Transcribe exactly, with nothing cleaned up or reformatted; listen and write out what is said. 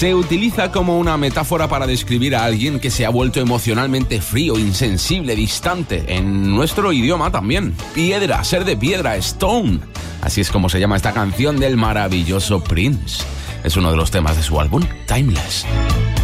Se utiliza como una metáfora para describir a alguien que se ha vuelto emocionalmente frío, insensible, distante. En nuestro idioma también. Piedra, ser de piedra, stone. Así es como se llama esta canción del maravilloso Prince. Es uno de los temas de su álbum Timeless.